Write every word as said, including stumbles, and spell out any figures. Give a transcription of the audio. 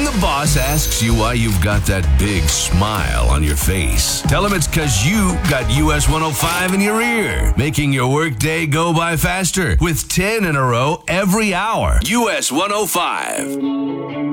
When the boss asks you why you've got that big smile on your face, tell him it's because you got U S one oh five in your ear, making your workday go by faster with ten in a row every hour. U S one oh five.